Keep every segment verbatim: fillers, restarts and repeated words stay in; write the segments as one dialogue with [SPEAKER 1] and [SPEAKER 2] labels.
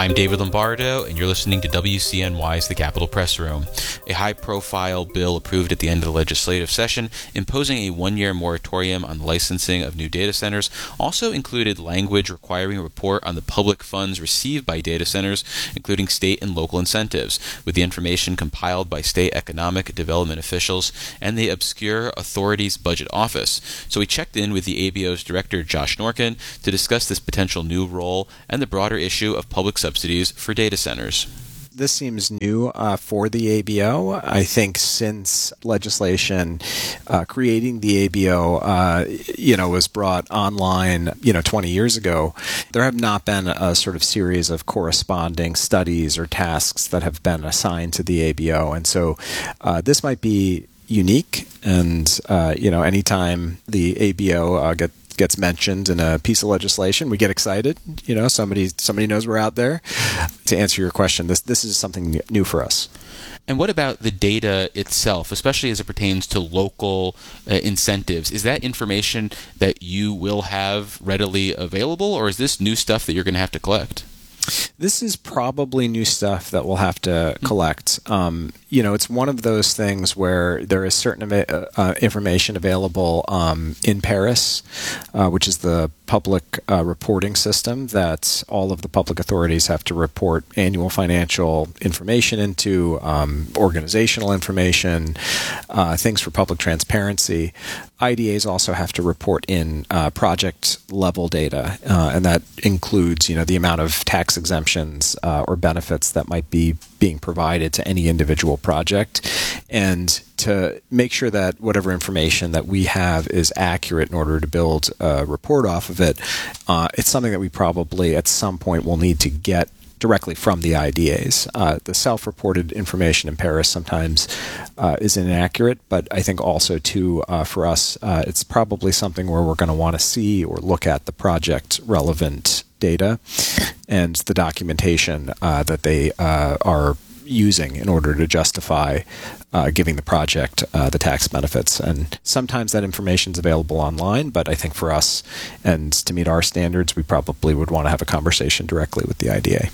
[SPEAKER 1] I'm David Lombardo, and you're listening to W C N Y's The Capitol Press Room. A high-profile bill approved at the end of the legislative session imposing a one-year moratorium on the licensing of new data centers also included language requiring a report on the public funds received by data centers, including state and local incentives, with the information compiled by state economic development officials and the obscure authority's budget office. So we checked in with the A B O's director, Josh Norkin, to discuss this potential new role and the broader issue of public subsidies for data centers.
[SPEAKER 2] This seems new uh, for the A B O. I think since legislation uh, creating the A B O, uh, you know, was brought online, you know, twenty years ago, there have not been a sort of series of corresponding studies or tasks that have been assigned to the A B O, and so uh, this might be unique. And uh, you know, anytime the A B O uh, get gets mentioned in a piece of legislation, we get excited. You know, somebody somebody knows we're out there. To answer your question, this this is something new for us.
[SPEAKER 1] And what about the data itself, especially as it pertains to local uh, incentives? Is that information that you will have readily available, or is this new stuff that you're going to have to collect?
[SPEAKER 2] This is probably new stuff that we'll have to collect. Um, you know, it's one of those things where there is certain uh, information available um, in Paris, uh, which is the public uh, reporting system that all of the public authorities have to report annual financial information into, um, organizational information, uh, things for public transparency. I D As also have to report in uh, project-level data, uh, and that includes, you know, the amount of tax exemptions uh, or benefits that might be being provided to any individual project, and to make sure that whatever information that we have is accurate in order to build a report off of it. Uh, it's something that we probably at some point will need to get directly from the I D As. Uh, the self-reported information in Paris sometimes uh, is inaccurate, but I think also, too, uh, for us, uh, it's probably something where we're going to want to see or look at the project-relevant data and the documentation uh, that they uh, are using in order to justify uh, giving the project uh, the tax benefits. And sometimes that information is available online, but I think for us and to meet our standards, we probably would want to have a conversation directly with the I D A.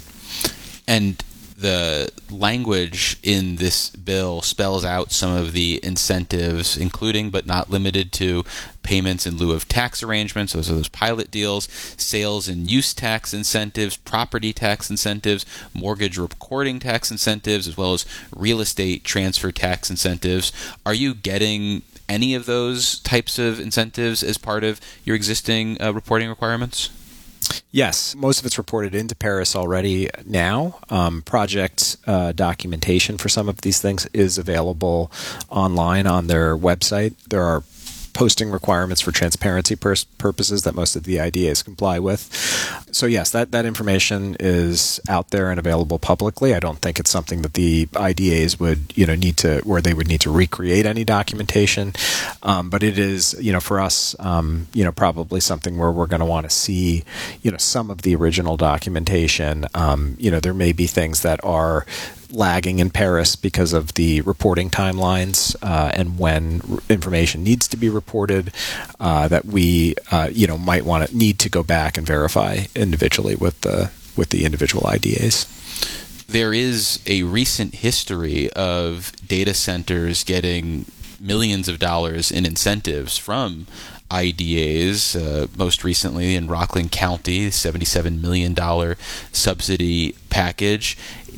[SPEAKER 1] And the language in this bill spells out some of the incentives, including but not limited to payments in lieu of tax arrangements, those are those pilot deals, sales and use tax incentives, property tax incentives, mortgage recording tax incentives, as well as real estate transfer tax incentives. Are you getting any of those types of incentives as part of your existing uh, reporting requirements?
[SPEAKER 2] Yes, most of it's reported into Paris already now. Um, project uh, documentation for some of these things is available online on their website. There are posting requirements for transparency pur- purposes that most of the I D As comply with. So yes, that, that information is out there and available publicly. I don't think it's something that the I D As would, you know, need to, where they would need to recreate any documentation. Um, but it is, you know, for us, um, you know, probably something where we're going to want to see, you know, some of the original documentation. Um, you know, there may be things that are lagging in Paris because of the reporting timelines uh, and when r- information needs to be reported uh, that we uh, you know might want to need to go back and verify individually with the with the individual I D As.
[SPEAKER 1] There is a recent history of data centers getting millions of dollars in incentives from I D As, uh, most recently in Rockland County, seventy-seven million dollars subsidy package.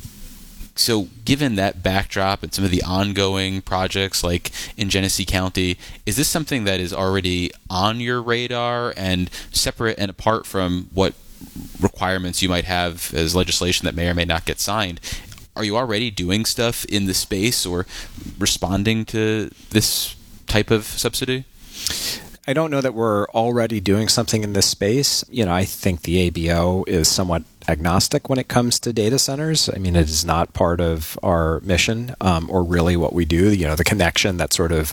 [SPEAKER 1] So given that backdrop and some of the ongoing projects like in Genesee County, is this something that is already on your radar and separate and apart from what requirements you might have as legislation that may or may not get signed? Are you already doing stuff in the space or responding to this type of subsidy?
[SPEAKER 2] I don't know that we're already doing something in this space. You know, I think the A B O is somewhat agnostic when it comes to data centers. I mean, it is not part of our mission um, or really what we do. You know, the connection that sort of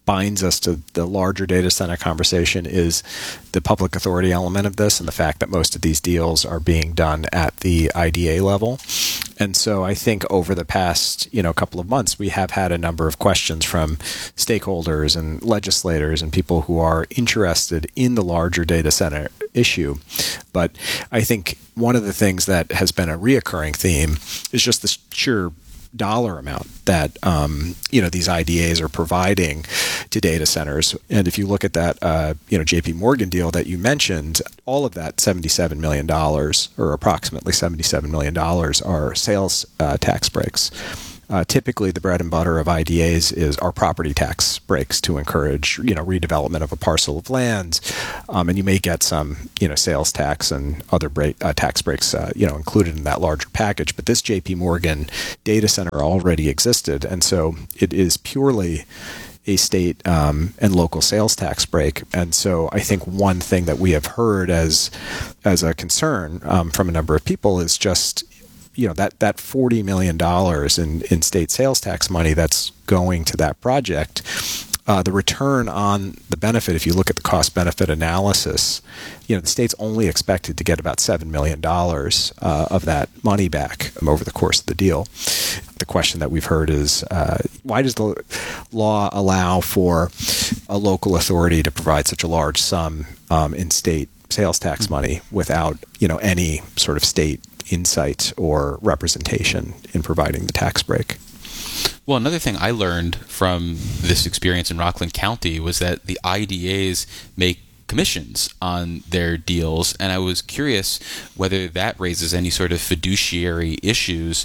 [SPEAKER 2] binds us to the larger data center conversation is the public authority element of this and the fact that most of these deals are being done at the I D A level. And so I think over the past, you know, couple of months, we have had a number of questions from stakeholders and legislators and people who are interested in the larger data center issue. But I think one of the things that has been a reoccurring theme is just the sheer dollar amount that um, you know these I D As are providing to data centers. And if you look at that uh, you know J P Morgan deal that you mentioned, all of that seventy-seven million dollars or approximately seventy-seven million dollars are sales uh, tax breaks. Uh, typically, the bread and butter of I D As is our property tax breaks to encourage, you know, redevelopment of a parcel of land, um, and you may get some, you know, sales tax and other break, uh, tax breaks, uh, you know, included in that larger package. But this J P Morgan data center already existed, and so it is purely a state um, and local sales tax break. And so I think one thing that we have heard as as a concern um, from a number of people is just, you know, that, that forty million dollars in, in state sales tax money that's going to that project, uh, the return on the benefit, if you look at the cost-benefit analysis, you know, the state's only expected to get about seven million dollars uh, of that money back over the course of the deal. The question that we've heard is, uh, why does the law allow for a local authority to provide such a large sum um, in state sales tax money without, you know, any sort of state insight or representation in providing the tax break?
[SPEAKER 1] Well, another thing I learned from this experience in Rockland County was that the I D As make commissions on their deals, and I was curious whether that raises any sort of fiduciary issues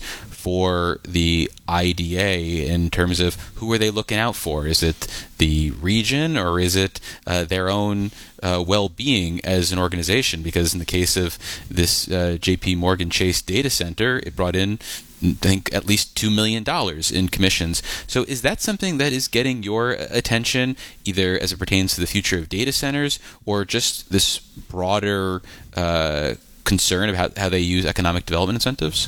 [SPEAKER 1] for the I D A in terms of who are they looking out for? Is it the region, or is it uh, their own uh, well-being as an organization? Because in the case of this uh, J P Morgan Chase data center, it brought in, I think, at least two million dollars in commissions. So is that something that is getting your attention, either as it pertains to the future of data centers or just this broader uh, concern about how they use economic development incentives?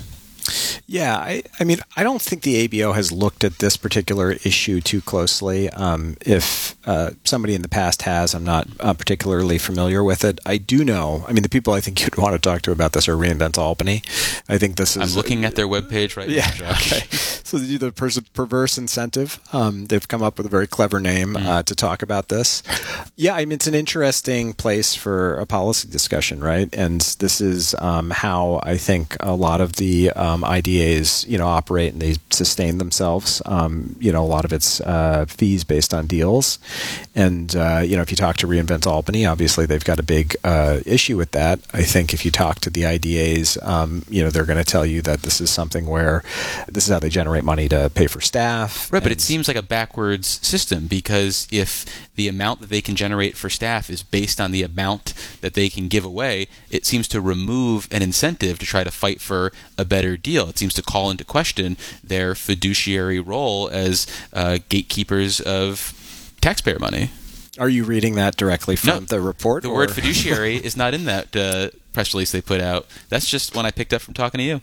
[SPEAKER 2] Yeah, I, I mean, I don't think the A B O has looked at this particular issue too closely. Um, if uh, somebody in the past has, I'm not uh, particularly familiar with it. I do know, I mean, the people I think you'd want to talk to about this are reInvent Albany. I think this is...
[SPEAKER 1] I'm looking at their webpage right
[SPEAKER 2] yeah,
[SPEAKER 1] now, Josh.
[SPEAKER 2] Okay. So they do the pers- perverse incentive. Um, they've come up with a very clever name mm. uh, to talk about this. Yeah, I mean, it's an interesting place for a policy discussion, right? And this is um, how I think a lot of the um, I D As, you know, operate and they sustain themselves. Um, you know, a lot of it's uh, fees based on deals. And, uh, you know, if you talk to reInvent Albany, obviously they've got a big uh, issue with that. I think if you talk to the I D As, um, you know, they're going to tell you that this is something where this is how they generate money to pay for staff.
[SPEAKER 1] Right, but it seems like a backwards system, because if the amount that they can generate for staff is based on the amount that they can give away, it seems to remove an incentive to try to fight for a better deal. It seems to call into question their fiduciary role as uh, gatekeepers of taxpayer money.
[SPEAKER 2] Are you reading that directly from
[SPEAKER 1] no,
[SPEAKER 2] the report?
[SPEAKER 1] The
[SPEAKER 2] or?
[SPEAKER 1] word fiduciary is not in that uh, press release they put out. That's just one I picked up from talking to you.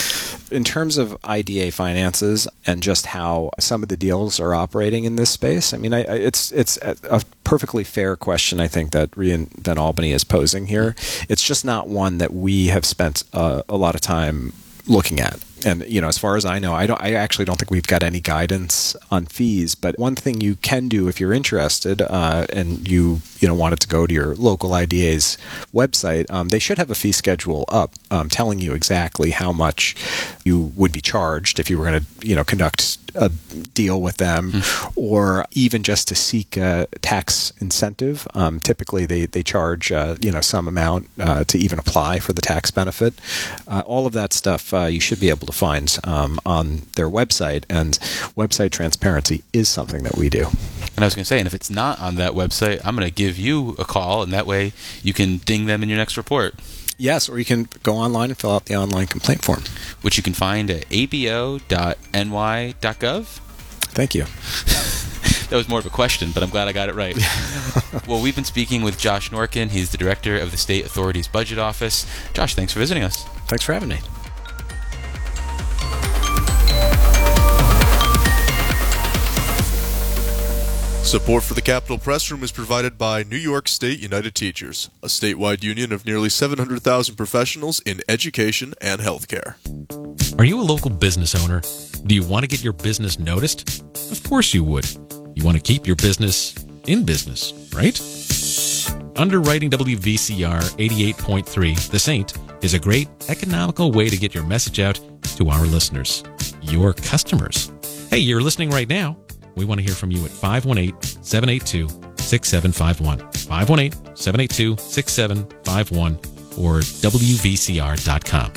[SPEAKER 2] In terms of I D A finances and just how some of the deals are operating in this space, I mean, I, I, it's it's a perfectly fair question, I think, that reInvent Albany is posing here. It's just not one that we have spent uh, a lot of time looking at. And, you know, as far as I know, I don't. I actually don't think we've got any guidance on fees. But one thing you can do if you're interested, uh, and you you know wanted to go to your local I D A's website, um, they should have a fee schedule up, um, telling you exactly how much you would be charged if you were going to you know conduct a deal with them, mm. or even just to seek a tax incentive. Um, typically, they they charge uh, you know some amount uh, to even apply for the tax benefit. Uh, all of that stuff uh, you should be able to find um, on their website, and website transparency is something that we do.
[SPEAKER 1] And I was going to say, and if it's not on that website, I'm going to give you a call, and that way you can ding them in your next report.
[SPEAKER 2] Yes, or you can go online and fill out the online complaint form,
[SPEAKER 1] which you can find at a b o dot n y dot gov.
[SPEAKER 2] Thank you.
[SPEAKER 1] That was more of a question, but I'm glad I got it right. Well, we've been speaking with Josh Norkin. He's the director of the State Authority's Budget Office. Josh, thanks for visiting us.
[SPEAKER 2] Thanks for having me.
[SPEAKER 3] Support for the Capitol Press Room is provided by New York State United Teachers, a statewide union of nearly seven hundred thousand professionals in education and healthcare.
[SPEAKER 4] Are you a local business owner? Do you want to get your business noticed? Of course you would. You want to keep your business in business, right? Underwriting W V C R eighty-eight point three, The Saint, is a great economical way to get your message out to our listeners, your customers. Hey, you're listening right now. We want to hear from you at five one eight, seven eight two, six seven five one, five one eight, seven eight two, six seven five one, or W V C R dot com.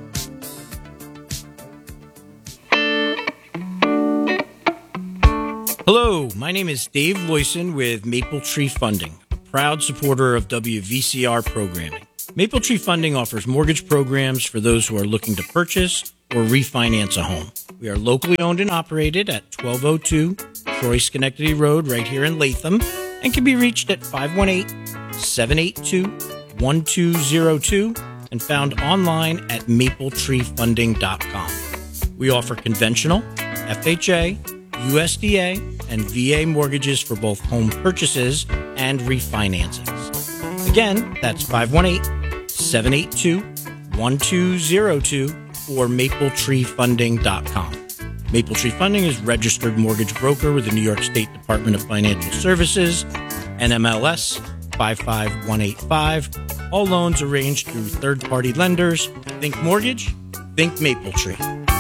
[SPEAKER 5] Hello, my name is Dave Loyson with Maple Tree Funding, a proud supporter of W V C R programming. Maple Tree Funding offers mortgage programs for those who are looking to purchase or refinance a home. We are locally owned and operated at twelve oh two Troy Schenectady Road right here in Latham and can be reached at five one eight, seven eight two, one two zero two and found online at maple tree funding dot com. We offer conventional, F H A, U S D A, and V A mortgages for both home purchases and refinancings. Again, that's five one eight, seven eight two, one two zero two or maple tree funding dot com. Maple Tree Funding is registered mortgage broker with the New York State Department of Financial Services, N M L S five five one eight five. All loans arranged through third-party lenders. Think mortgage, think Maple Tree.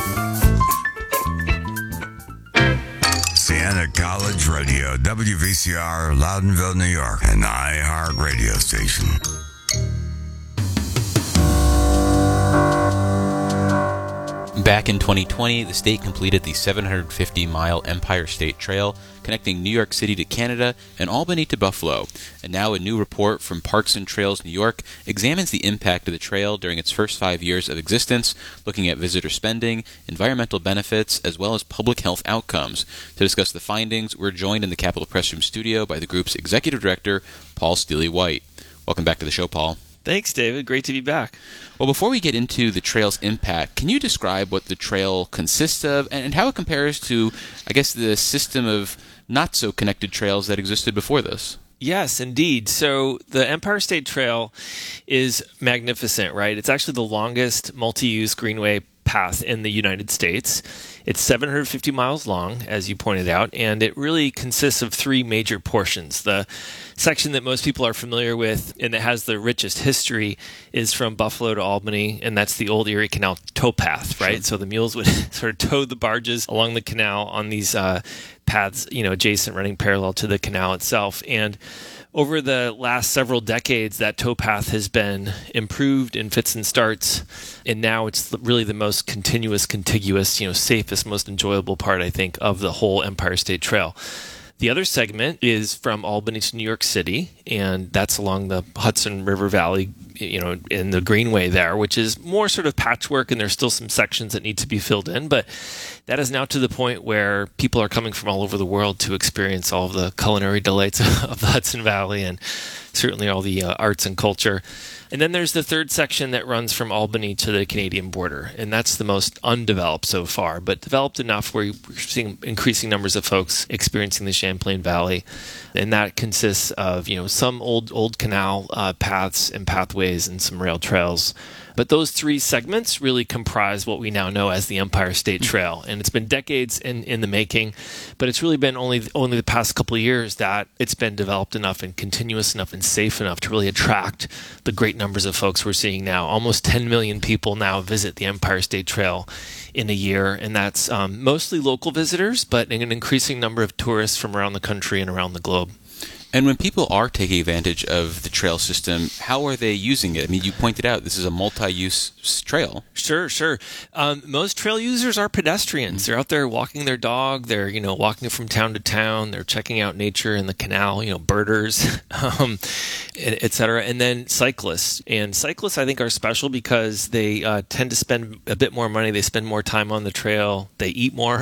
[SPEAKER 6] Siena College Radio, W V C R, Loudonville, New York, an iHeart radio station.
[SPEAKER 1] Back in twenty twenty, the state completed the seven hundred fifty mile Empire State Trail, connecting New York City to Canada and Albany to Buffalo. And now a new report from Parks and Trails New York examines the impact of the trail during its first five years of existence, looking at visitor spending, environmental benefits, as well as public health outcomes. To discuss the findings, we're joined in the Capitol Press Room studio by the group's executive director, Paul Steely-White. Welcome back to the show, Paul.
[SPEAKER 7] Thanks, David. Great to be back.
[SPEAKER 1] Well, before we get into the trail's impact, can you describe what the trail consists of and how it compares to, I guess, the system of not-so-connected trails that existed before this?
[SPEAKER 7] Yes, indeed. So the Empire State Trail is magnificent, right? It's actually the longest multi-use greenway path in the United States. It's seven hundred fifty miles long, as you pointed out, and it really consists of three major portions. The section that most people are familiar with and that has the richest history is from Buffalo to Albany, and that's the old Erie Canal towpath, right? Sure. So the mules would sort of tow the barges along the canal on these uh, paths, you know, adjacent, running parallel to the canal itself. And over the last several decades, that towpath has been improved in fits and starts, and now it's really the most continuous, contiguous, you know, safest, most enjoyable part, I think, of the whole Empire State Trail. The other segment is from Albany to New York City, and that's along the Hudson River Valley, you know, in the Greenway there, which is more sort of patchwork, and there's still some sections that need to be filled in. But that is now to the point where people are coming from all over the world to experience all of the culinary delights of the Hudson Valley and certainly all the uh, arts and culture. And then there's the third section that runs from Albany to the Canadian border, and that's the most undeveloped so far, but developed enough where we're seeing increasing numbers of folks experiencing the Champlain Valley. And that consists of, you know, some old old canal uh, paths and pathways and some rail trails. But those three segments really comprise what we now know as the Empire State Trail. And it's been decades in, in the making, but it's really been only only the past couple of years that it's been developed enough and continuous enough and safe enough to really attract the great numbers of folks we're seeing now. Almost ten million people now visit the Empire State Trail in a year, and that's um, mostly local visitors, but an increasing number of tourists from around the country and around the globe.
[SPEAKER 1] And when people are taking advantage of the trail system, how are they using it? I mean, you pointed out this is a multi-use trail.
[SPEAKER 7] Sure, sure. Um, most trail users are pedestrians. Mm-hmm. They're out there walking their dog. They're, you know, walking from town to town. They're checking out nature in the canal, you know, birders, um, et cetera. And then cyclists. And cyclists, I think, are special because they uh, tend to spend a bit more money. They spend more time on the trail. They eat more.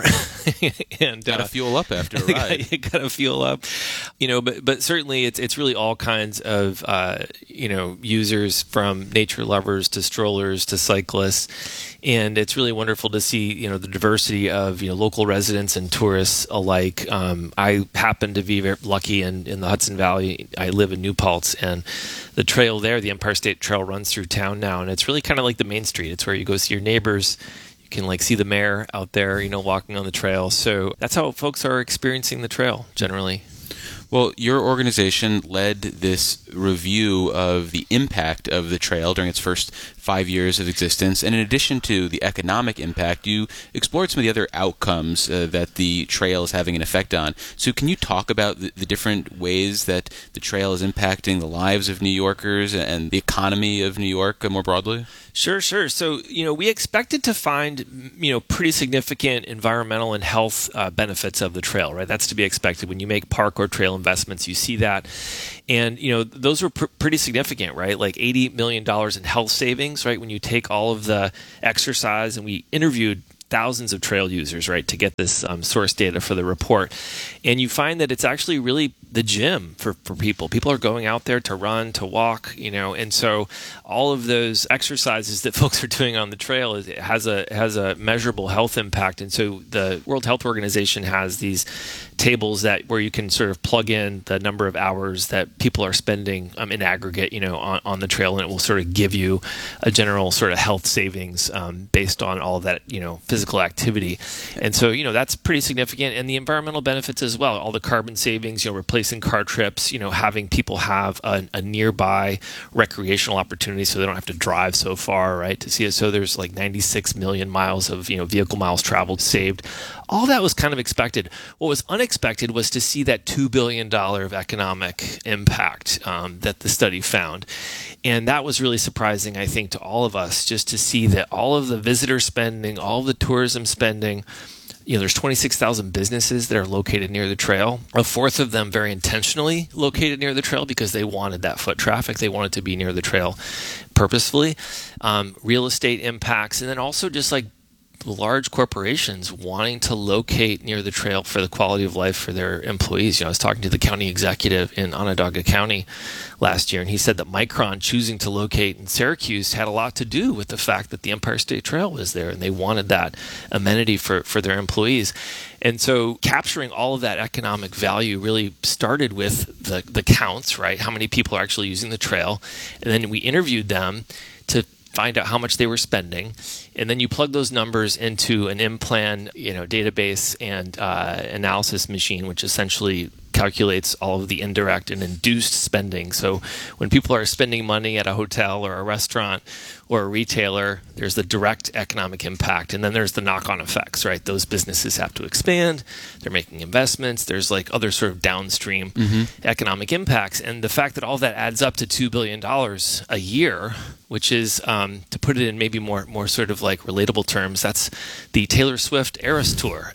[SPEAKER 7] and
[SPEAKER 1] gotta
[SPEAKER 7] uh,
[SPEAKER 1] fuel up after a ride.
[SPEAKER 7] you gotta fuel up, you know. But but certainly, it's it's really all kinds of uh, you know users, from nature lovers to strollers to cyclists, and it's really wonderful to see you know the diversity of you know local residents and tourists alike. Um, I happen to be very lucky in, in the Hudson Valley. I live in New Paltz, and the trail there, the Empire State Trail, runs through town now, and it's really kind of like the main street. It's where you go see your neighbors. You can like see the mayor out there, you know, walking on the trail. So that's how folks are experiencing the trail generally.
[SPEAKER 1] Well, your organization led this review of the impact of the trail during its first five years of existence. And in addition to the economic impact, you explored some of the other outcomes uh, that the trail is having an effect on. So can you talk about the, the different ways that the trail is impacting the lives of New Yorkers and the economy of New York uh, more broadly?
[SPEAKER 7] Sure, sure. So, you know, we expected to find, you know, pretty significant environmental and health uh, benefits of the trail, right? That's to be expected. When you make park or trail investments, you see that. And, you know, those were pr- pretty significant, right? Like eighty million dollars in health savings, right? When you take all of the exercise, and we interviewed thousands of trail users, right, to get this um, source data for the report. And you find that it's actually really the gym for, for people. People are going out there to run, to walk, you know, and so all of those exercises that folks are doing on the trail is, it has a has a measurable health impact. And so the World Health Organization has these tables that where you can sort of plug in the number of hours that people are spending um, in aggregate, you know, on, on the trail, and it will sort of give you a general sort of health savings um, based on all of that, you know, physical activity. And so, you know, that's pretty significant. And the environmental benefits as well, all the carbon savings, you know, replacing car trips, you know, having people have a, a nearby recreational opportunity so they don't have to drive so far, right, to see it. So there's like ninety-six million miles of, you know, vehicle miles traveled saved. All that was kind of expected. What was unexpected was to see that two billion dollars of economic impact um, that the study found. And that was really surprising, I think, to all of us, just to see that all of the visitor spending, all of the tourism spending, you know, there's twenty-six thousand businesses that are located near the trail. A fourth of them very intentionally located near the trail because they wanted that foot traffic. They wanted to be near the trail purposefully. Um, real estate impacts, and then also just like large corporations wanting to locate near the trail for the quality of life for their employees. You know, I was talking to the county executive in Onondaga County last year, and he said that Micron choosing to locate in Syracuse had a lot to do with the fact that the Empire State Trail was there, and they wanted that amenity for, for their employees. And so capturing all of that economic value really started with the, the counts, right? How many people are actually using the trail? And then we interviewed them to find out how much they were spending, and then you plug those numbers into an InPlan, you know, database and uh, analysis machine, which essentially calculates all of the indirect and induced spending. So when people are spending money at a hotel or a restaurant or a retailer, there's the direct economic impact, and then there's the knock-on effects, right? Those businesses have to expand, they're making investments, there's like other sort of downstream mm-hmm. economic impacts. And the fact that all that adds up to two billion dollars a year, which is, um, to put it in maybe more more sort of like relatable terms, that's the Taylor Swift Eras Tour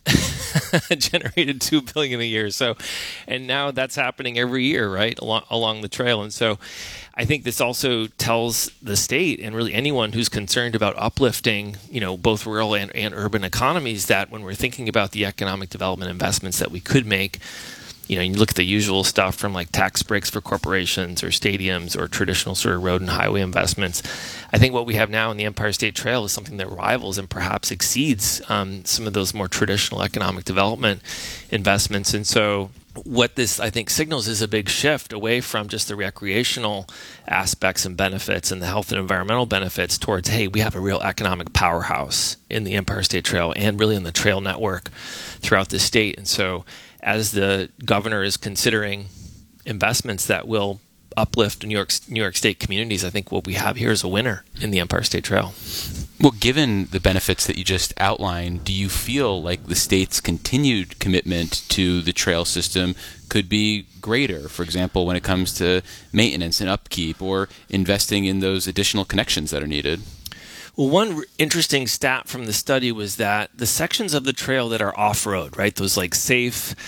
[SPEAKER 7] generated two billion dollars a year. So, and now that's happening every year, right, along, along the trail. And so I think this also tells the state and really anyone who's concerned about uplifting, you know, both rural and, and urban economies, that when we're thinking about the economic development investments that we could make, you know, you look at the usual stuff from like tax breaks for corporations or stadiums or traditional sort of road and highway investments. I think what we have now in the Empire State Trail is something that rivals and perhaps exceeds um, some of those more traditional economic development investments. And so what this, I think, signals is a big shift away from just the recreational aspects and benefits and the health and environmental benefits towards, hey, we have a real economic powerhouse in the Empire State Trail and really in the trail network throughout the state. And so as the governor is considering investments that will uplift New York New York State communities, I think what we have here is a winner in the Empire State Trail.
[SPEAKER 1] Well, given the benefits that you just outlined, do you feel like the state's continued commitment to the trail system could be greater, for example, when it comes to maintenance and upkeep or investing in those additional connections that are needed?
[SPEAKER 7] Well, one interesting stat from the study was that the sections of the trail that are off-road, right, those like safe,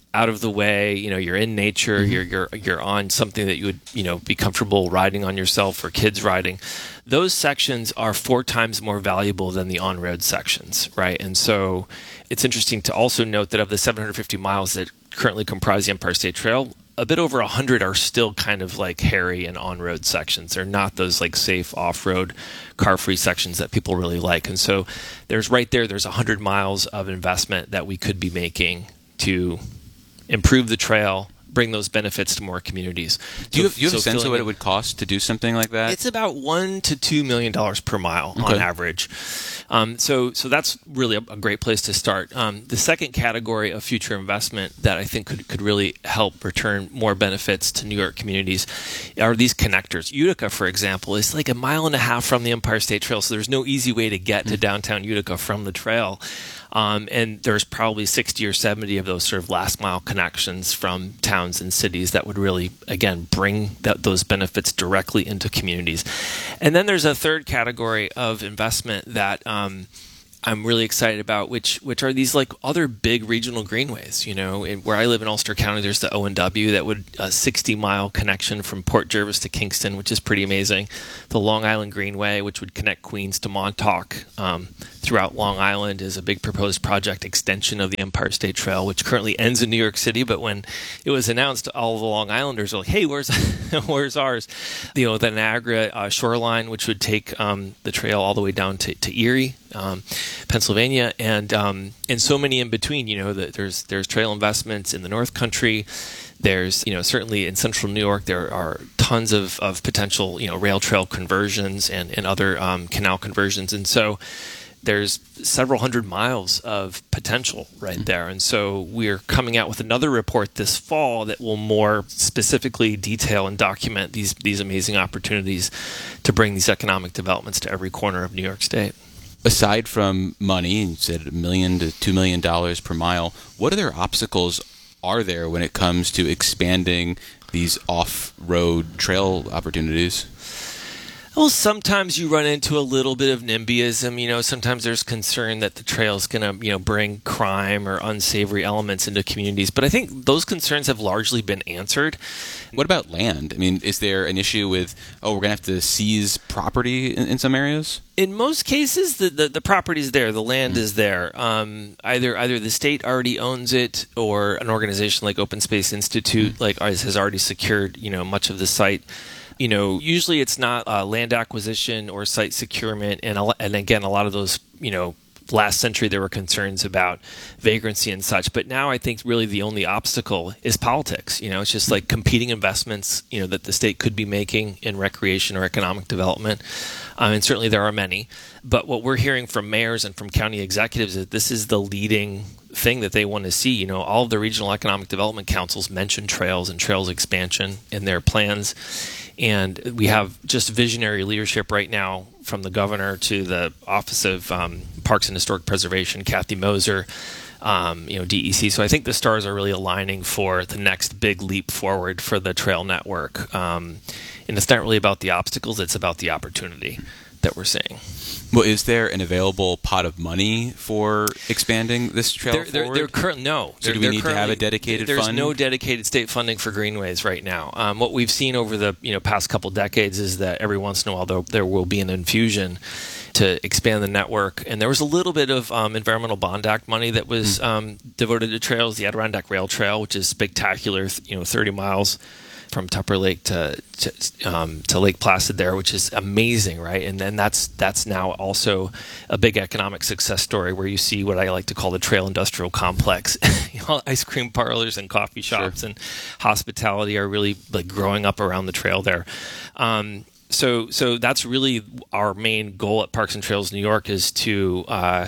[SPEAKER 7] out of the way. You know, you're in nature. Mm-hmm. You're you're you're on something that you would you know be comfortable riding on yourself or kids riding. Those sections are four times more valuable than the on-road sections, right? And so it's interesting to also note that of the seven hundred fifty miles that currently comprise the Empire State Trail, a bit over one hundred are still kind of like hairy and on-road sections. They're not those like safe off-road car-free sections that people really like. And so there's right there, there's one hundred miles of investment that we could be making to improve the trail, bring those benefits to more communities.
[SPEAKER 1] Do you have,
[SPEAKER 7] So-
[SPEAKER 1] do you have
[SPEAKER 7] so
[SPEAKER 1] a sense of
[SPEAKER 7] filling
[SPEAKER 1] what
[SPEAKER 7] in-
[SPEAKER 1] it would cost to do something like that?
[SPEAKER 7] It's about one to two million dollars per mile on
[SPEAKER 1] Okay.
[SPEAKER 7] average. Um, so, so that's really a, a great place to start. Um, the second category of future investment that I think could could really help return more benefits to New York communities are these connectors. Utica, for example, is like a mile and a half from the Empire State Trail, so there's no easy way to get to downtown Utica from the trail. Um, and there's probably sixty or seventy of those sort of last mile connections from towns and cities that would really, again, bring that, those benefits directly into communities. And then there's a third category of investment that um, I'm really excited about, which which are these like other big regional greenways. You know, in, where I live in Ulster County, there's the O and W that would a sixty mile connection from Port Jervis to Kingston, which is pretty amazing. The Long Island Greenway, which would connect Queens to Montauk um, throughout Long Island, is a big proposed project extension of the Empire State Trail, which currently ends in New York City. But when it was announced, all the Long Islanders were like, "Hey, where's where's ours?" You know, the Niagara uh, shoreline, which would take um, the trail all the way down to, to Erie. Um, Pennsylvania, and um, and so many in between. You know, that there's there's trail investments in the North Country. There's you know certainly in Central New York there are tons of, of potential you know rail trail conversions and and other um, canal conversions, and so there's several hundred miles of potential right mm-hmm. there. And so we're coming out with another report this fall that will more specifically detail and document these these amazing opportunities to bring these economic developments to every corner of New York State.
[SPEAKER 1] Aside from money, you said a million to two million dollars per mile, what other obstacles are there when it comes to expanding these off-road trail opportunities?
[SPEAKER 7] Well, sometimes you run into a little bit of NIMBYism. You know, sometimes there's concern that the trail is going to, you know, bring crime or unsavory elements into communities. But I think those concerns have largely been answered.
[SPEAKER 1] What about land? I mean, is there an issue with, oh, we're going to have to seize property in, in some areas?
[SPEAKER 7] In most cases, the, the, the property is there, the land mm-hmm. is there. Um, either either the state already owns it, or an organization like Open Space Institute mm-hmm. like has already secured, you know, much of the site. You know, usually it's not uh, land acquisition or site securement, and a, and again, a lot of those, you know, last century there were concerns about vagrancy and such, but now I think really the only obstacle is politics. You know, it's just like competing investments, you know, that the state could be making in recreation or economic development, um, and certainly there are many. But what we're hearing from mayors and from county executives is this is the leading thing that they want to see. You know, all of the regional economic development councils mention trails and trails expansion in their plans. And we have just visionary leadership right now from the governor to the Office of um, Parks and Historic Preservation, Kathy Moser, um, you know, D E C. So I think the stars are really aligning for the next big leap forward for the trail network. Um, and it's not really about the obstacles, it's about the opportunity that we're seeing.
[SPEAKER 1] Well, is there an available pot of money for expanding this trail
[SPEAKER 7] there, there,
[SPEAKER 1] forward?
[SPEAKER 7] there current, no.
[SPEAKER 1] So do we need to have a dedicated
[SPEAKER 7] there's
[SPEAKER 1] fund?
[SPEAKER 7] There's no dedicated state funding for greenways right now. Um, what we've seen over the you know past couple decades is that every once in a while there, there will be an infusion to expand the network. And there was a little bit of um, Environmental Bond Act money that was mm. um, devoted to trails. The Adirondack Rail Trail, which is spectacular, you know, thirty miles from Tupper Lake to to, um, to Lake Placid there, which is amazing, right? And then that's that's now also a big economic success story where you see what I like to call the trail industrial complex. You know, ice cream parlors and coffee shops sure. and hospitality are really like growing up around the trail there. Um, so so that's really our main goal at Parks and Trails New York, is to uh,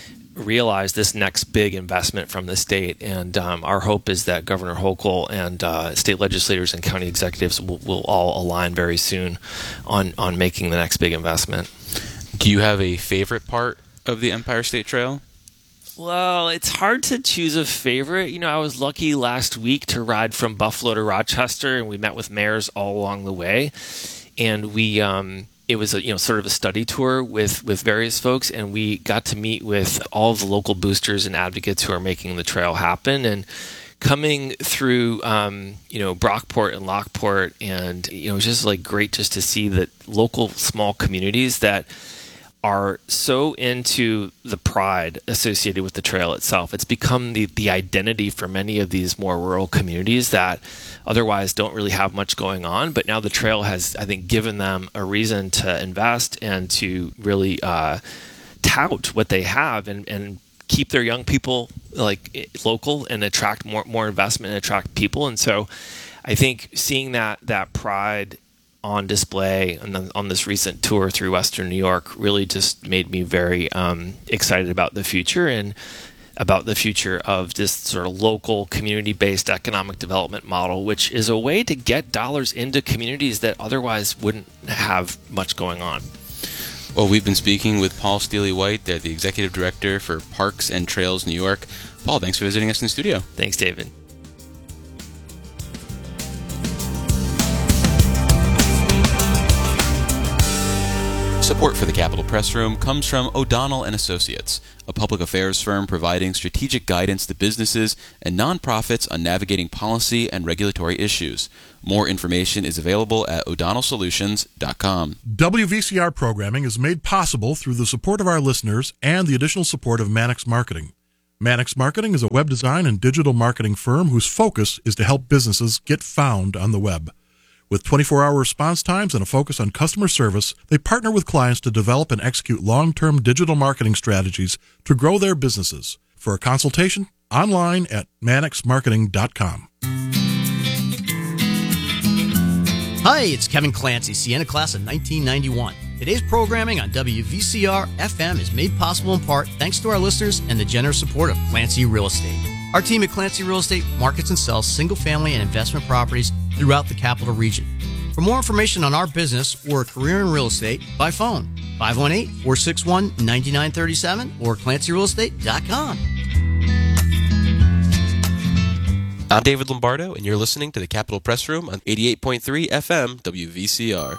[SPEAKER 7] realize this next big investment from the state, and um, our hope is that Governor Hochul and uh, state legislators and county executives will, will all align very soon on, on making the next big investment.
[SPEAKER 1] Do you have a favorite part of the Empire State Trail?
[SPEAKER 7] Well, it's hard to choose a favorite. You know, I was lucky last week to ride from Buffalo to Rochester, and we met with mayors all along the way, and we um, it was a you know sort of a study tour with, with various folks, and we got to meet with all of the local boosters and advocates who are making the trail happen, and coming through, um, you know, Brockport and Lockport, and you know, it's just like great just to see that local small communities that are so into the pride associated with the trail itself. It's become the the identity for many of these more rural communities that otherwise don't really have much going on. But now the trail has, I think, given them a reason to invest and to really uh, tout what they have and and keep their young people like local and attract more more investment and attract people. And so I think seeing that that pride on display on, on this recent tour through Western New York really just made me very um, excited about the future and about the future of this sort of local community-based economic development model, which is a way to get dollars into communities that otherwise wouldn't have much going on.
[SPEAKER 1] Well, we've been speaking with Paul Steely-White, the Executive Director for Parks and Trails New York. Paul, thanks for visiting us in the studio.
[SPEAKER 7] Thanks, David.
[SPEAKER 1] Support for the Capitol Press Room comes from O'Donnell and Associates, a public affairs firm providing strategic guidance to businesses and nonprofits on navigating policy and regulatory issues. More information is available at o'donnell solutions dot com.
[SPEAKER 8] W V C R programming is made possible through the support of our listeners and the additional support of Mannix Marketing. Mannix Marketing is a web design and digital marketing firm whose focus is to help businesses get found on the web. With twenty-four hour response times and a focus on customer service, they partner with clients to develop and execute long-term digital marketing strategies to grow their businesses. For a consultation, online at mannix marketing dot com.
[SPEAKER 5] Hi, it's Kevin Clancy, Sienna class of nineteen ninety-one. Today's programming on W V C R F M is made possible in part thanks to our listeners and the generous support of Clancy Real Estate. Our team at Clancy Real Estate markets and sells single-family and investment properties throughout the capital region. For more information on our business or a career in real estate, by phone, five one eight, four six one, nine nine three seven or clancy real estate dot com.
[SPEAKER 9] I'm David Lombardo, and you're listening to the Capitol Press Room on eighty-eight point three F M W V C R.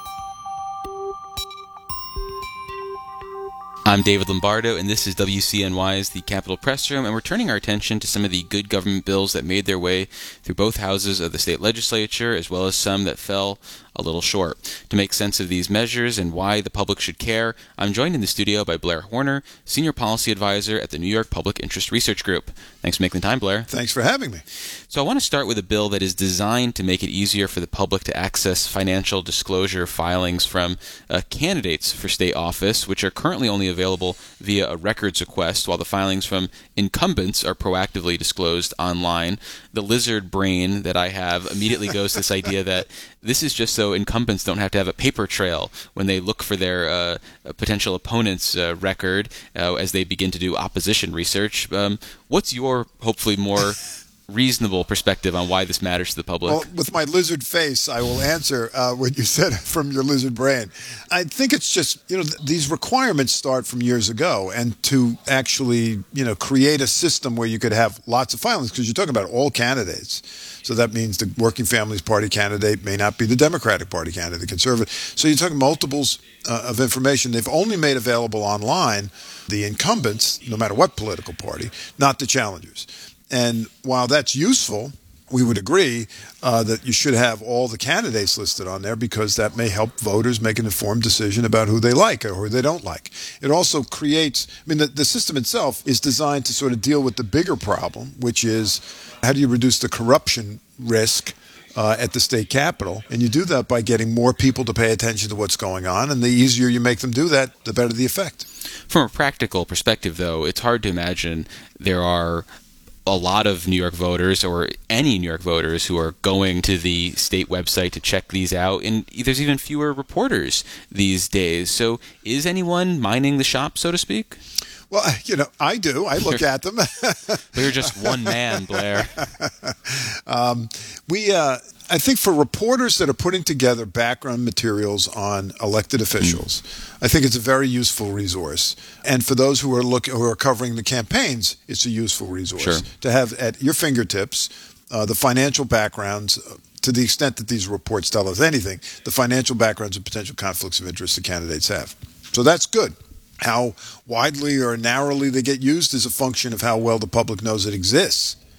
[SPEAKER 1] I'm David Lombardo, and this is W C N Y's The Capitol Press Room, and we're turning our attention to some of the good government bills that made their way through both houses of the state legislature, as well as some that fell a little short. To make sense of these measures and why the public should care, I'm joined in the studio by Blair Horner, Senior Policy Advisor at the New York Public Interest Research Group. Thanks for making the time, Blair.
[SPEAKER 10] Thanks for having me.
[SPEAKER 1] So I want to start with a bill that is designed to make it easier for the public to access financial disclosure filings from uh, candidates for state office, which are currently only available via a records request, while the filings from incumbents are proactively disclosed online. The lizard brain that I have immediately goes to this idea that this is just so incumbents don't have to have a paper trail when they look for their uh, potential opponent's uh, record uh, as they begin to do opposition research. Um, what's your, hopefully, more reasonable perspective on why this matters to the public?
[SPEAKER 10] Well, with my lizard face, I will answer uh, what you said from your lizard brain. I think it's just, you know, th- these requirements start from years ago, and to actually, you know, create a system where you could have lots of filings, because you're talking about all candidates. So that means the Working Families Party candidate may not be the Democratic Party candidate, the conservative. So you're talking multiples uh, of information. They've only made available online the incumbents, no matter what political party, not the challengers. And while that's useful, we would agree uh, that you should have all the candidates listed on there, because that may help voters make an informed decision about who they like or who they don't like. It also creates, I mean, the, the system itself is designed to sort of deal with the bigger problem, which is how do you reduce the corruption risk uh, at the state capitol? And you do that by getting more people to pay attention to what's going on. And the easier you make them do that, the better the effect.
[SPEAKER 1] From a practical perspective, though, it's hard to imagine there are a lot of New York voters, or any New York voters, who are going to the state website to check these out, and there's even fewer reporters these days. So is anyone minding the shop, so to speak?
[SPEAKER 10] Well, you know, I do. I look at them.
[SPEAKER 1] You're just one man, Blair.
[SPEAKER 10] um, we, uh, I think for reporters that are putting together background materials on elected officials, mm. I think it's a very useful resource. And for those who are looking, who are covering the campaigns, it's a useful resource
[SPEAKER 1] sure.
[SPEAKER 10] to have at your fingertips uh, the financial backgrounds. Uh, to the extent that these reports tell us anything, the financial backgrounds and potential conflicts of interest the candidates have. So that's good. How widely or narrowly they get used is a function of how well the public knows it exists.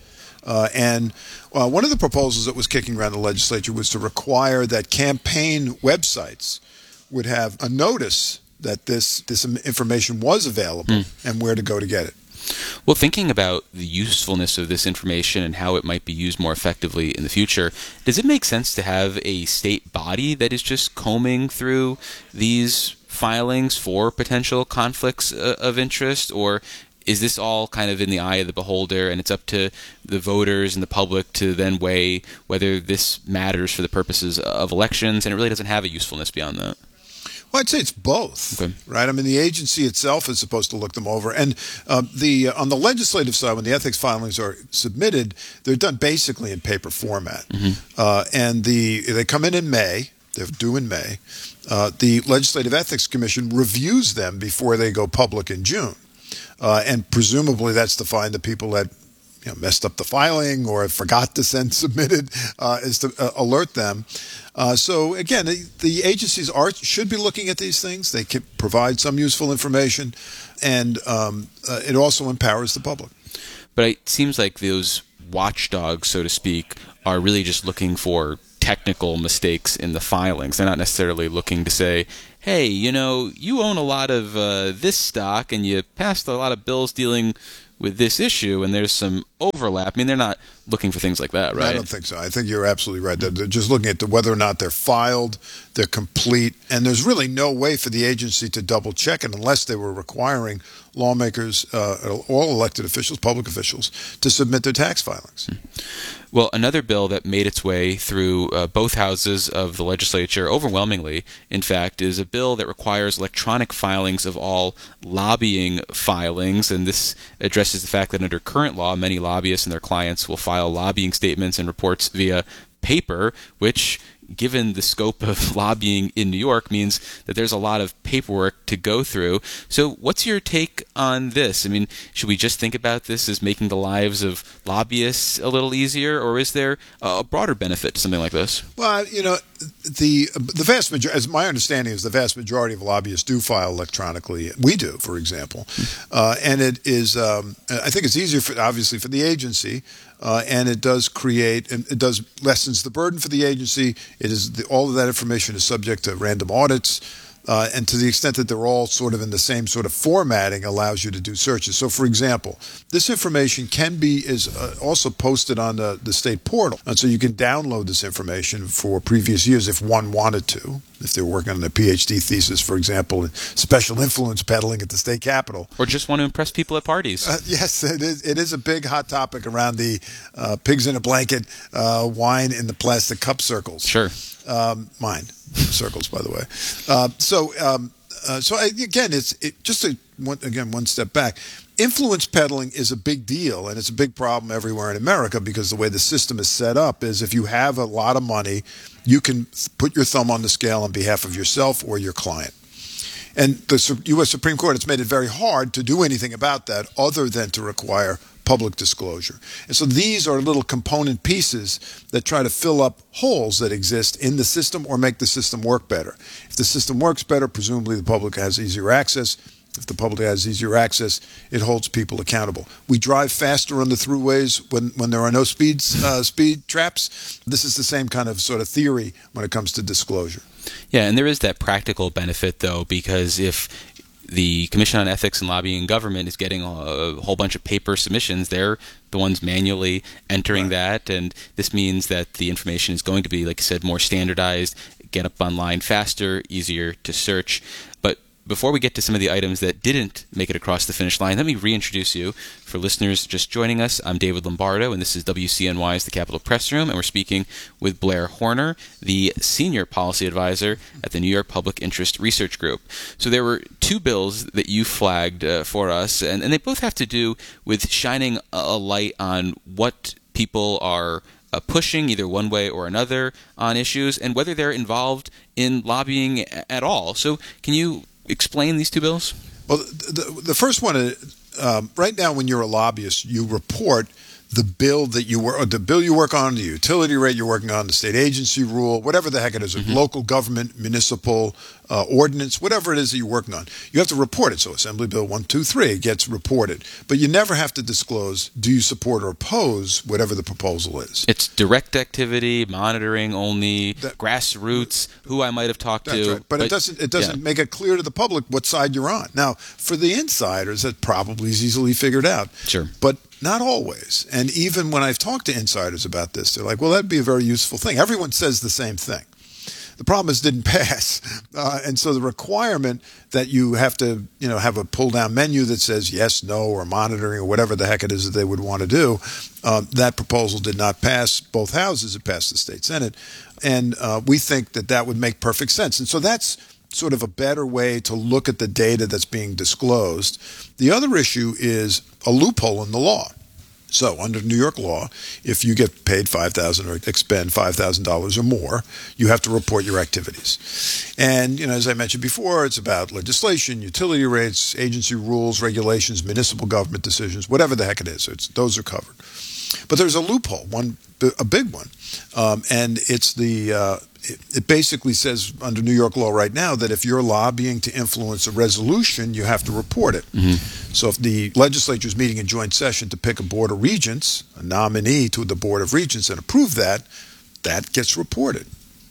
[SPEAKER 10] Uh, and uh, one of the proposals that was kicking around the legislature was to require that campaign websites would have a notice that this, this information was available mm. and where to go to get it.
[SPEAKER 1] Well, thinking about the usefulness of this information and how it might be used more effectively in the future, does it make sense to have a state body that is just combing through these filings for potential conflicts uh, of interest, or is this all kind of in the eye of the beholder and it's up to the voters and the public to then weigh whether this matters for the purposes of elections and it really doesn't have a usefulness beyond that?
[SPEAKER 10] Well, I'd say it's both,
[SPEAKER 1] okay.
[SPEAKER 10] right? I mean, the agency itself is supposed to look them over. And uh, the uh, on the legislative side, when the ethics filings are submitted, they're done basically in paper format.
[SPEAKER 1] Mm-hmm.
[SPEAKER 10] Uh, and the they come in in May. They're due in May. Uh, the Legislative Ethics Commission reviews them before they go public in June. Uh, and presumably that's to find the people that you know, messed up the filing or forgot to send submitted, uh, is to uh, alert them. Uh, so again, the, the agencies are should be looking at these things. They can provide some useful information, and um, uh, it also empowers the public.
[SPEAKER 1] But it seems like those watchdogs, so to speak, are really just looking for technical mistakes in the filings. They're not necessarily looking to say, hey, you know, you own a lot of uh, this stock and you passed a lot of bills dealing with this issue and there's some overlap. I mean, they're not looking for things like that, right?
[SPEAKER 10] I don't think so. I think you're absolutely right. They're just looking at the, whether or not they're filed, they're complete, and there's really no way for the agency to double check it unless they were requiring lawmakers, uh, all elected officials, public officials, to submit their tax filings.
[SPEAKER 1] Well, another bill that made its way through uh, both houses of the legislature, overwhelmingly, in fact, is a bill that requires electronic filings of all lobbying filings, and this addresses the fact that under current law, many lobbyists and their clients will file lobbying statements and reports via paper, which, given the scope of lobbying in New York, means that there's a lot of paperwork to go through. So what's your take on this? I mean, should we just think about this as making the lives of lobbyists a little easier, or is there a broader benefit to something like this?
[SPEAKER 10] Well, you know, the the vast majority, as my understanding is, the vast majority of lobbyists do file electronically. We do, for example. Uh, and it is, um, I think it's easier, for, obviously, for the agency, uh, and it does create, and it does lessens the burden for the agency. It is the, all of that information is subject to random audits, uh, and to the extent that they're all sort of in the same sort of formatting, allows you to do searches. So, for example, this information can be is uh, also posted on the, the state portal, and so you can download this information for previous years if one wanted to. If they're working on a PhD thesis, for example, in special influence peddling at the state capitol.
[SPEAKER 1] Or just want to impress people at parties.
[SPEAKER 10] Uh, yes, it is, it is a big hot topic around the uh, pigs in a blanket, uh, wine in the plastic cup circles.
[SPEAKER 1] Sure.
[SPEAKER 10] Um, mine. Circles, by the way. Uh, so, um, uh, so I, again, it's it, just a, one, again, one step back. Influence peddling is a big deal, and it's a big problem everywhere in America because the way the system is set up is if you have a lot of money, you can put your thumb on the scale on behalf of yourself or your client. And the U S Supreme Court has made it very hard to do anything about that other than to require public disclosure. And so these are little component pieces that try to fill up holes that exist in the system or make the system work better. If the system works better, presumably the public has easier access. If the public has easier access, it holds people accountable. We drive faster on the throughways when, when there are no speeds, uh, speed traps. This is the same kind of sort of theory when it comes to disclosure.
[SPEAKER 1] Yeah, and there is that practical benefit, though, because if the Commission on Ethics and Lobbying in Government is getting a whole bunch of paper submissions, they're the ones manually entering right. that, and this means that the information is going to be, like I said, more standardized, get up online faster, easier to search. But before we get to some of the items that didn't make it across the finish line, let me reintroduce you. For listeners just joining us, I'm David Lombardo, and this is W C N Y's The Capitol Press Room, and we're speaking with Blair Horner, the Senior Policy Advisor at the New York Public Interest Research Group. So there were two bills that you flagged uh, for us, and, and they both have to do with shining a light on what people are uh, pushing either one way or another on issues, and whether they're involved in lobbying at all. So can you explain these two bills?
[SPEAKER 10] Well, the, the first one, um, right now when you're a lobbyist, you report the bill that you work, the bill you work on, the utility rate you're working on, the state agency rule, whatever the heck it is, mm-hmm. local government, municipal uh, ordinance, whatever it is that you're working on, you have to report it. So Assembly Bill one two three gets reported, but you never have to disclose do you support or oppose whatever the proposal is.
[SPEAKER 1] It's direct activity, monitoring only, that, grassroots, who I might have talked
[SPEAKER 10] that's
[SPEAKER 1] to.
[SPEAKER 10] Right. But, but it doesn't it doesn't yeah. make it clear to the public what side you're on. Now, for the insiders, that probably is easily figured out.
[SPEAKER 1] Sure.
[SPEAKER 10] But not always. And even when I've talked to insiders about this, they're like, well, that'd be a very useful thing. Everyone says the same thing. The problem is it didn't pass. Uh, and so the requirement that you have to, you know, have a pull-down menu that says yes, no, or monitoring or whatever the heck it is that they would want to do, um, that proposal did not pass both houses. It passed the state Senate. And uh, we think that that would make perfect sense. And so that's sort of a better way to look at the data that's being disclosed. The other issue is a loophole in the law. So under New York law, if you get paid five thousand dollars or expend five thousand dollars or more, you have to report your activities. And, you know, as I mentioned before, it's about legislation, utility rates, agency rules, regulations, municipal government decisions, whatever the heck it is. It's, those are covered. But there's a loophole, one a big one, um, and it's the uh, it, it basically says under New York law right now that if you're lobbying to influence a resolution, you have to report it. Mm-hmm. So if the legislature is meeting in joint session to pick a board of regents, a nominee to the board of regents, and approve that, that gets reported.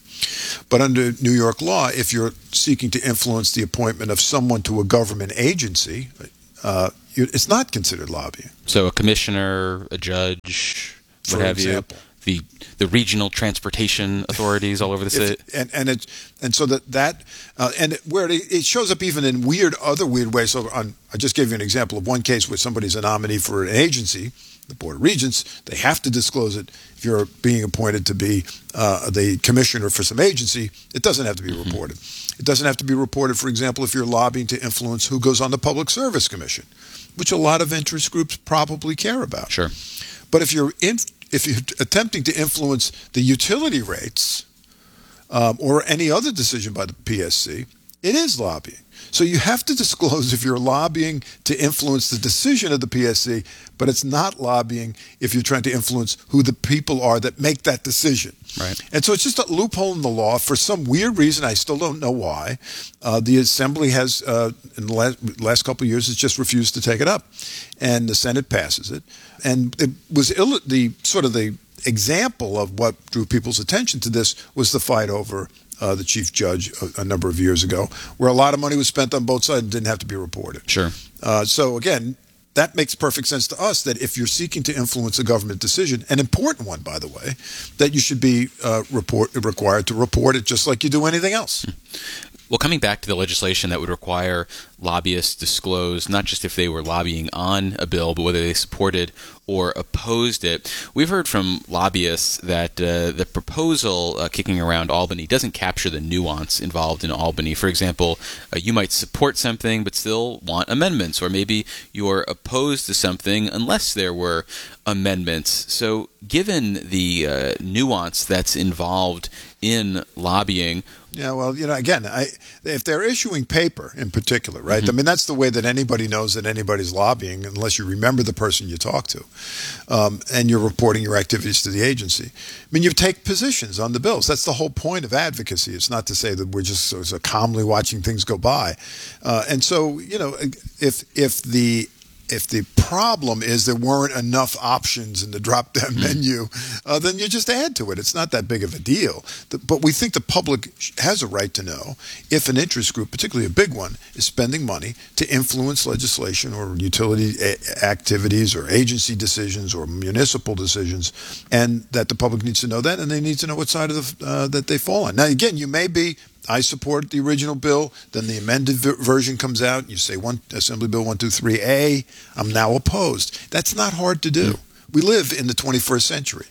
[SPEAKER 10] But under New York law, if you're seeking to influence the appointment of someone to a government agency, uh, it's not considered lobbying.
[SPEAKER 1] So a commissioner, a judge, what
[SPEAKER 10] For
[SPEAKER 1] have
[SPEAKER 10] example.
[SPEAKER 1] you, the the regional transportation authorities all over the state,
[SPEAKER 10] if, and and it and so that that uh, and it, where it, it shows up even in weird other weird ways. So on, I just gave you an example of one case where somebody's a nominee for an agency, the Board of Regents. They have to disclose it. If you're being appointed to be uh, the commissioner for some agency, it doesn't have to be mm-hmm. reported. It doesn't have to be reported, for example, if you're lobbying to influence who goes on the Public Service Commission, which a lot of interest groups probably care about.
[SPEAKER 1] Sure.
[SPEAKER 10] But if you're in, if you're attempting to influence the utility rates um, or any other decision by the P S C, it is lobbying. So you have to disclose if you're lobbying to influence the decision of the P S C, but it's not lobbying if you're trying to influence who the people are that make that decision.
[SPEAKER 1] Right.
[SPEAKER 10] And so it's just a loophole in the law. For some weird reason, I still don't know why, uh, the Assembly has, uh, in the last, last couple of years, has just refused to take it up. And the Senate passes it. And it was ill- the sort of the example of what drew people's attention to this was the fight over Uh, the chief judge a, a number of years ago, where a lot of money was spent on both sides and didn't have to be reported.
[SPEAKER 1] Sure.
[SPEAKER 10] Uh, so again, that makes perfect sense to us that if you're seeking to influence a government decision, an important one, by the way, that you should be uh, report required to report it just like you do anything else.
[SPEAKER 1] Well, coming back to the legislation that would require lobbyists disclose not just if they were lobbying on a bill, but whether they supported or opposed it. We've heard from lobbyists that uh, the proposal uh, kicking around Albany doesn't capture the nuance involved in Albany. For example, uh, you might support something but still want amendments, or maybe you're opposed to something unless there were amendments. So given the uh, nuance that's involved in lobbying,
[SPEAKER 10] yeah, well, you know, again, I, if they're issuing paper in particular, right? Mm-hmm. I mean, that's the way that anybody knows that anybody's lobbying, unless you remember the person you talk to, um, and you're reporting your activities to the agency. I mean, you take positions on the bills. That's the whole point of advocacy. It's not to say that we're just so, so calmly watching things go by. Uh, and so, you know, if if the If the problem is there weren't enough options in the drop-down mm. menu, uh, then you just add to it. It's not that big of a deal. The, but we think the public has a right to know if an interest group, particularly a big one, is spending money to influence legislation or utility a- activities or agency decisions or municipal decisions, and that the public needs to know that, and they need to know what side of the, uh, that they fall on. Now, again, you may be I support the original bill, then the amended v- version comes out, and you say one Assembly Bill one twenty-three A, I'm now opposed. That's not hard to do. We live in the twenty-first century.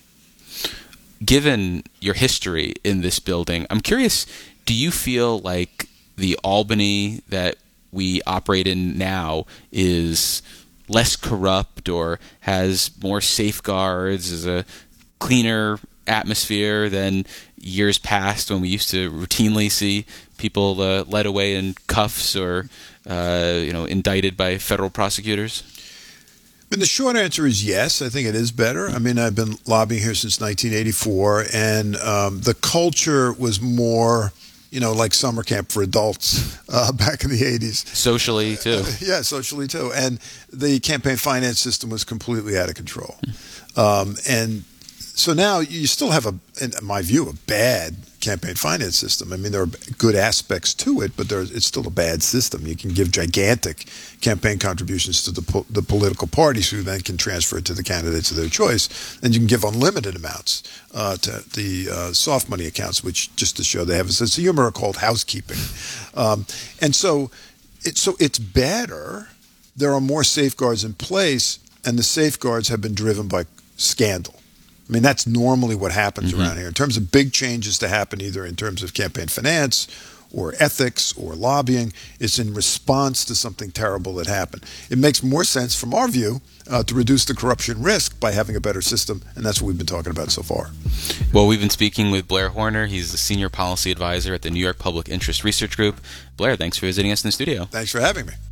[SPEAKER 1] Given your history in this building, I'm curious, do you feel like the Albany that we operate in now is less corrupt or has more safeguards, is a cleaner atmosphere than years past when we used to routinely see people uh, led away in cuffs or uh, you know indicted by federal prosecutors?
[SPEAKER 10] mean, the short answer is yes. I think it is better. I mean, I've been lobbying here since nineteen eighty-four, and um, the culture was more, you know, like summer camp for adults uh, back in the eighties.
[SPEAKER 1] Socially, too.
[SPEAKER 10] Uh, yeah, socially, too. And the campaign finance system was completely out of control. Um, and so now you still have, a, in my view, a bad campaign finance system. I mean, there are good aspects to it, but there's, it's still a bad system. You can give gigantic campaign contributions to the, po- the political parties who then can transfer it to the candidates of their choice. And you can give unlimited amounts uh, to the uh, soft money accounts, which, just to show they have a sense of humor, are called housekeeping. Um, and so, it, so it's better. There are more safeguards in place, and the safeguards have been driven by scandal. I mean, that's normally what happens mm-hmm. around here. In terms of big changes to happen, either in terms of campaign finance or ethics or lobbying, it's in response to something terrible that happened. It makes more sense, from our view, uh, to reduce the corruption risk by having a better system, and that's what we've been talking about so far.
[SPEAKER 1] Well, we've been speaking with Blair Horner. He's the Senior Policy Advisor at the New York Public Interest Research Group. Blair, thanks for visiting us in the studio.
[SPEAKER 10] Thanks for having me.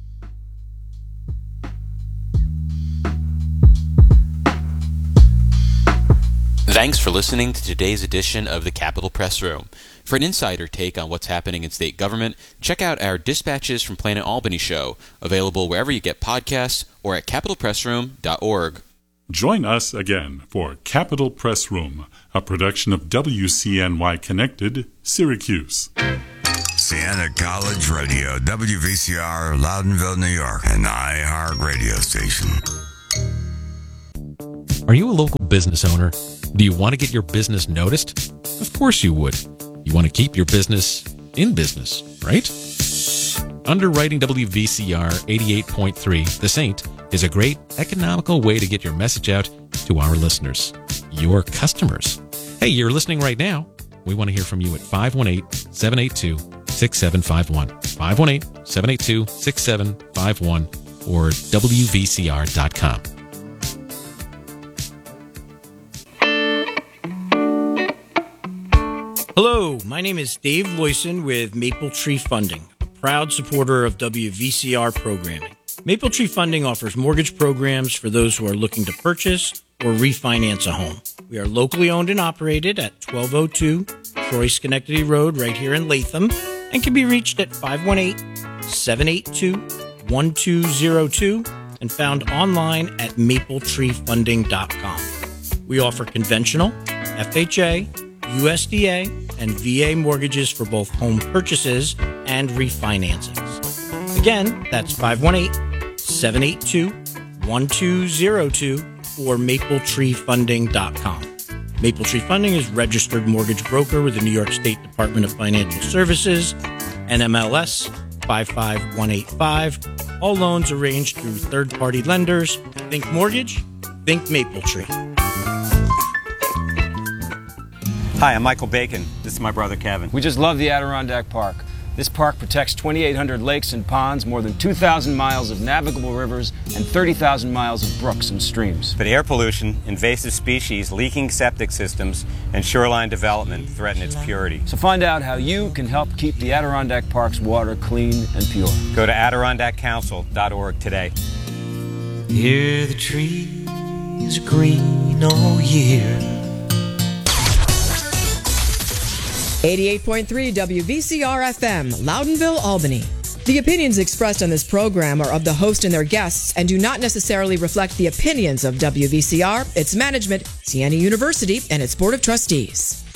[SPEAKER 1] Thanks for listening to today's edition of the Capitol Press Room. For an insider take on what's happening in state government, check out our Dispatches from Planet Albany show, available wherever you get podcasts or at capitol press room dot org.
[SPEAKER 11] Join us again for Capitol Press Room, a production of W C N Y Connected, Syracuse.
[SPEAKER 6] Siena College Radio, W V C R, Loudonville, New York, an iHeart radio station.
[SPEAKER 4] Are you a local business owner? Do you want to get your business noticed? Of course you would. You want to keep your business in business, right? Underwriting W V C R eighty-eight point three, The Saint, is a great economical way to get your message out to our listeners, your customers. Hey, you're listening right now. We want to hear from you at five one eight, seven eight two, six seven five one, five one eight, seven eight two, six seven five one, or W V C R dot com.
[SPEAKER 5] Hello, my name is Dave Loyson with Maple Tree Funding, a proud supporter of W V C R programming. Maple Tree Funding offers mortgage programs for those who are looking to purchase or refinance a home. We are locally owned and operated at twelve oh two Troy Schenectady Road right here in Latham, and can be reached at five one eight, seven eight two, one two zero two and found online at maple tree funding dot com. We offer conventional, F H A, U S D A, and V A mortgages for both home purchases and refinancings. Again, that's five one eight, seven eight two, one two zero two or maple tree funding dot com. Maple Tree Funding is registered mortgage broker with the New York State Department of Financial Services, N M L S five five one eight five. All loans arranged through third-party lenders. Think mortgage, think Maple Tree.
[SPEAKER 12] Hi, I'm Michael Bacon. This is my brother Kevin.
[SPEAKER 13] We just love the Adirondack Park. This park protects twenty-eight hundred lakes and ponds, more than two thousand miles of navigable rivers, and thirty thousand miles of brooks and streams.
[SPEAKER 12] But air pollution, invasive species, leaking septic systems, and shoreline development threaten its purity.
[SPEAKER 13] So find out how you can help keep the Adirondack Park's water clean and pure.
[SPEAKER 12] Go to adirondack council dot org today.
[SPEAKER 14] Hear the trees green all year.
[SPEAKER 15] eighty-eight point three W V C R F M, Loudonville, Albany. The opinions expressed on this program are of the host and their guests and do not necessarily reflect the opinions of W V C R, its management, Siena University, and its Board of Trustees.